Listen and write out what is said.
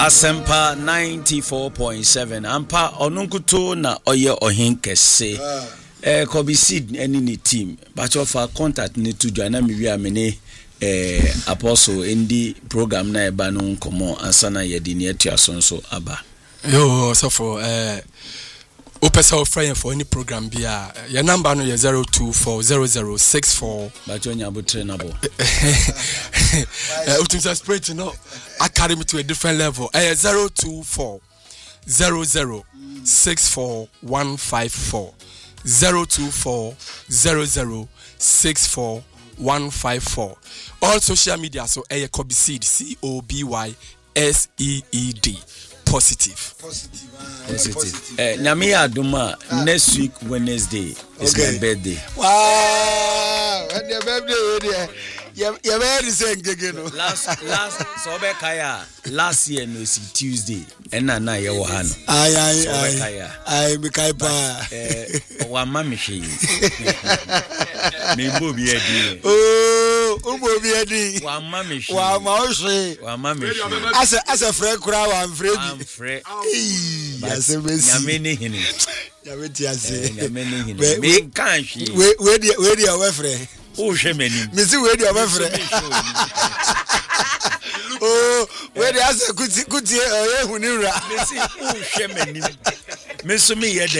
Asempa 94.7 ampa onunkuto na oye ohinkese Kobe Seed any team but of our contact need to join me we amene apostle in the program na eba no nkomo ansana yedi ne atuaso so aba yo so for Opesa friend for any program bia your number no 0240064 but you abo trainable utimsa spirit no academy to a different level 0240064154154 02400641554 all social media so Kobe Seed COBYSEED positive. Nyame aduma next week Wednesday is my birthday. Wow, and your birthday your birthday saying no. Last so be kaya last year no see Tuesday and na ye wo ha no. Ai me kai pa. Wa mama she. Me bo bi edi. Oh, bo bi edi. Wa mama she. Wa ma o she. Wa mama she. As a friend kura wa amfre bi. Amfre. Nyame ne hini. Nyame ti ase. Nyame ne hini. Me kan shi. We dey our friend. O hwe mani. Me si we dey our friend. Oh, we dey ase kuti ehunira. Me si o hwe mani. Me so me ye